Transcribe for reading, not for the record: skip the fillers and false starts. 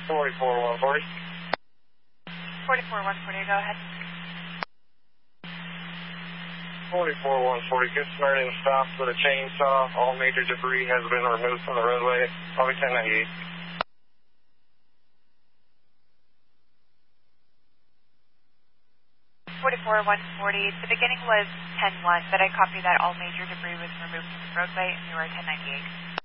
44-140. 44-140, go ahead. 44-140, good Samaritan stops with a chainsaw. All major debris has been removed from the roadway. Probably 1098. 44-140, the beginning was 10-1, but I copy that all major debris was removed from the roadway and you are 1098.